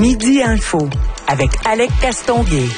Midi Info avec Alec Castonguay.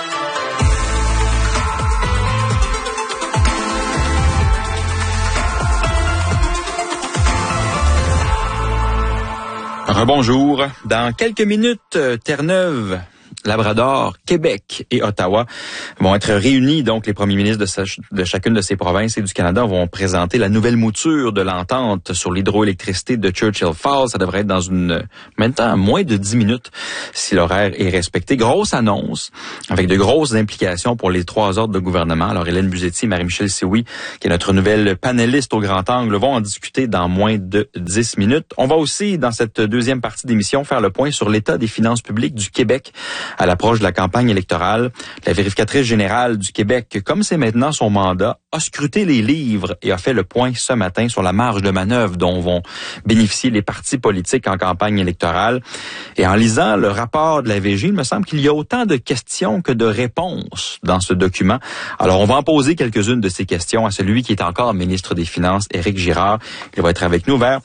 Rebonjour. Dans quelques minutes, Terre-Neuve, Labrador, Québec et Ottawa vont être réunis. Donc, les premiers ministres de chacune de ces provinces et du Canada vont présenter la nouvelle mouture de l'entente sur l'hydroélectricité de Churchill Falls. Ça devrait être dans maintenant moins de 10 minutes si l'horaire est respecté. Grosse annonce avec de grosses implications pour les trois ordres de gouvernement. Alors, Hélène Buzetti et Marie-Michel Sioui, qui est notre nouvelle panéliste au grand angle, vont en discuter dans moins de 10 minutes. On va aussi, dans cette deuxième partie d'émission, faire le point sur l'état des finances publiques du Québec à l'approche de la campagne électorale. La vérificatrice générale du Québec, comme c'est maintenant son mandat, a scruté les livres et a fait le point ce matin sur la marge de manœuvre dont vont bénéficier les partis politiques en campagne électorale. Et en lisant le rapport de la VG, il me semble qu'il y a autant de questions que de réponses dans ce document. Alors, on va en poser quelques-unes de ces questions à celui qui est encore ministre des Finances, Éric Girard. Il va être avec nous vers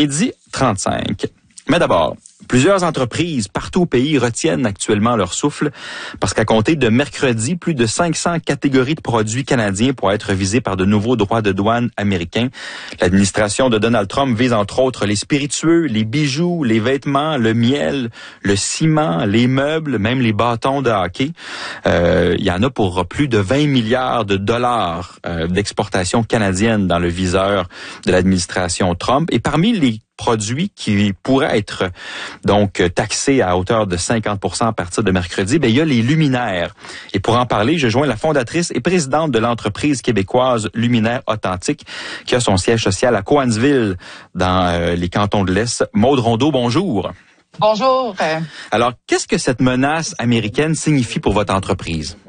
12h35. Mais d'abord, plusieurs entreprises partout au pays retiennent actuellement leur souffle parce qu'à compter de mercredi, plus de 500 catégories de produits canadiens pourraient être visées par de nouveaux droits de douane américains. L'administration de Donald Trump vise entre autres les spiritueux, les bijoux, les vêtements, le miel, le ciment, les meubles, même les bâtons de hockey. Il y en a pour plus de 20 milliards de dollars d'exportation canadienne dans le viseur de l'administration Trump. Et parmi les produits qui pourraient être donc taxés à hauteur de 50% à partir de mercredi, il y a les luminaires. Et pour en parler, je joins la fondatrice et présidente de l'entreprise québécoise Luminaires Authentiques, qui a son siège social à Cowansville, dans les cantons de l'Est. Maude Rondeau, bonjour. Bonjour. Alors, qu'est-ce que cette menace américaine signifie pour votre entreprise?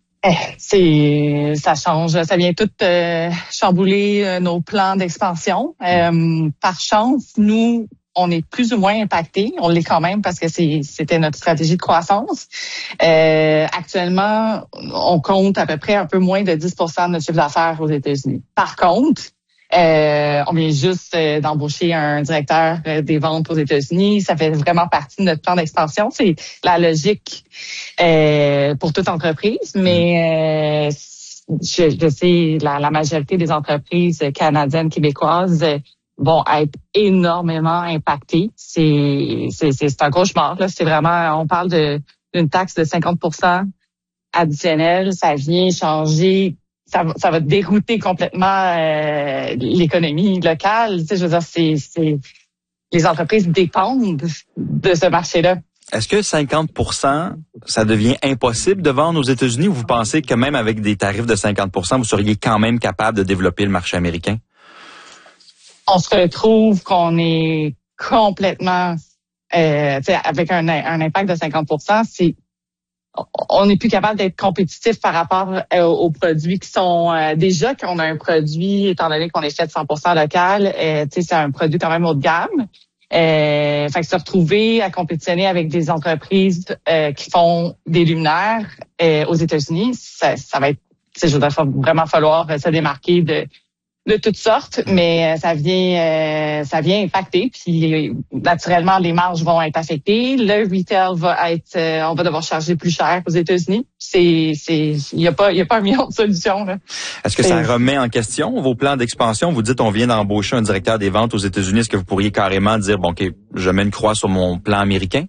Ça change, ça vient tout chambouler nos plans d'expansion. Par chance, nous, on est plus ou moins impactés. On l'est quand même parce que c'était notre stratégie de croissance. Actuellement, on compte à peu près un peu moins de 10% de notre chiffre d'affaires aux États-Unis. Par contre, on vient juste d'embaucher un directeur des ventes aux États-Unis. Ça fait vraiment partie de notre plan d'expansion. C'est la logique pour toute entreprise, mais je sais la majorité des entreprises canadiennes, québécoises vont être énormément impactées. C'est un cauchemar, là. C'est vraiment, on parle d'une taxe de 50% additionnelle. Ça vient changer. Ça va dérouter complètement l'économie locale. Tu sais, je veux dire, les entreprises dépendent de ce marché-là. Est-ce que 50%, ça devient impossible de vendre aux États-Unis ou vous pensez que même avec des tarifs de 50%, vous seriez quand même capable de développer le marché américain? On se retrouve qu'on est complètement, avec un impact de 50%, on n'est plus capable d'être compétitif par rapport aux produits qui sont déjà qu'on a un produit, étant donné qu'on est fait de 100% local, c'est un produit quand même haut de gamme. Fait que se retrouver à compétitionner avec des entreprises qui font des luminaires aux États-Unis, ça va être, je veux dire, vraiment falloir se démarquer de toutes sortes, mais ça vient impacter, puis naturellement les marges vont être affectées, le retail va être, on va devoir charger plus cher aux États-Unis. Il y a pas un million de solutions là. Est-ce que ça remet en question vos plans d'expansion? Vous dites on vient d'embaucher un directeur des ventes aux États-Unis, est-ce que vous pourriez carrément dire bon ok, je mets une croix sur mon plan américain?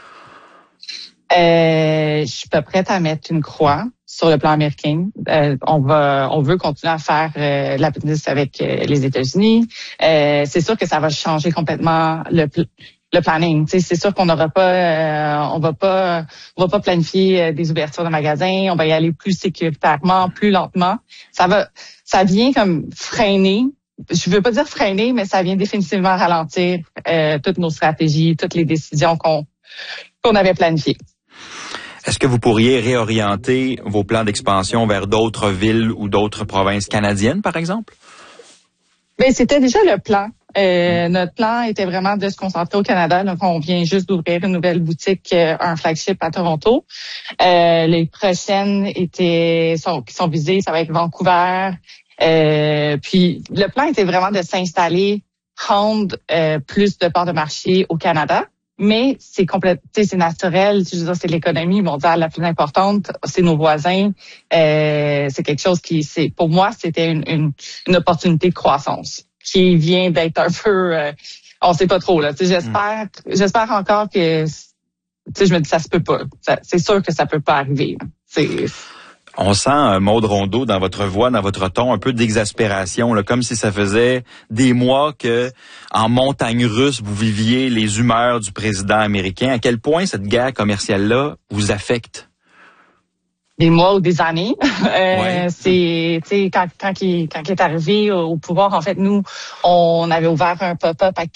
Je suis pas prête à mettre une croix sur le plan américain. On veut continuer à faire la business avec les États-Unis. C'est sûr que ça va changer complètement le planning. Tu sais, c'est sûr qu'on n'aura pas, on va pas planifier des ouvertures de magasins. On va y aller plus sécuritairement, plus lentement. Ça vient comme freiner. Je veux pas dire freiner, mais ça vient définitivement ralentir toutes nos stratégies, toutes les décisions qu'on avait planifiées. Est-ce que vous pourriez réorienter vos plans d'expansion vers d'autres villes ou d'autres provinces canadiennes, par exemple? Ben, c'était déjà le plan. Notre plan était vraiment de se concentrer au Canada. Donc, on vient juste d'ouvrir une nouvelle boutique, un flagship à Toronto. Les prochaines qui sont visées, ça va être Vancouver. Puis, le plan était vraiment de s'installer, prendre plus de parts de marché au Canada. Mais c'est c'est naturel. Je veux dire, c'est l'économie mondiale la plus importante. C'est nos voisins. C'est quelque chose pour moi, c'était une opportunité de croissance qui vient d'être un peu, on sait pas trop là. J'espère encore que, je me dis ça se peut pas. C'est sûr que ça peut pas arriver. On sent, Maude Rondeau, dans votre voix, dans votre ton, un peu d'exaspération, là, comme si ça faisait des mois que, en montagne russe, vous viviez les humeurs du président américain. À quel point cette guerre commerciale-là vous affecte? Des mois ou des années. Ouais. Quand il est arrivé au pouvoir, en fait, nous, on avait ouvert un pop-up